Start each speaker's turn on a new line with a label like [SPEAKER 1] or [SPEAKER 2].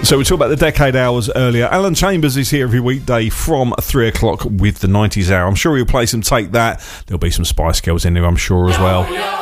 [SPEAKER 1] So we talked about the decade hours earlier. Alan Chambers is here every weekday from 3 o'clock with the 90s hour. I'm sure he'll play some Take That. There'll be some Spice Girls in there, I'm sure, as well.